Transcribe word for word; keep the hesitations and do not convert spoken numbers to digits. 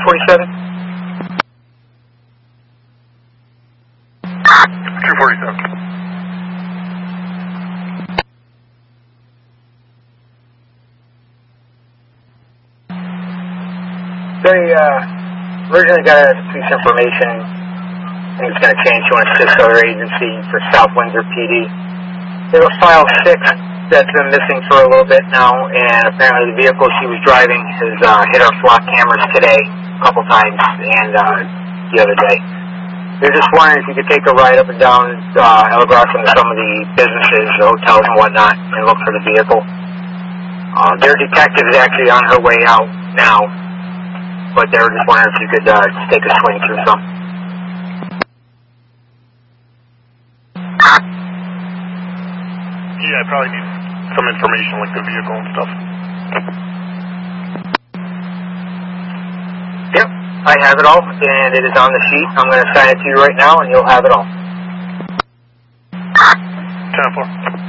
forty-seven? two forty-seven. They uh, originally got a piece of information. I think it's going to change to an assist other agency for South Windsor P D. They have a file six that's been missing for a little bit now, and apparently the vehicle she was driving has uh, hit our flock cameras today a couple times and uh, the other day. They're just wondering if you could take a ride up and down uh, Ellegras into some of the businesses, the hotels and whatnot, and look for the vehicle. Uh, their detective is actually on her way out now, but they were just wondering if you could uh, just take a swing through some. Yeah, I probably need some information like the vehicle and stuff. Yep, I have it all, and it is on the sheet. I'm going to sign it to you right now, and you'll have it all. ten four.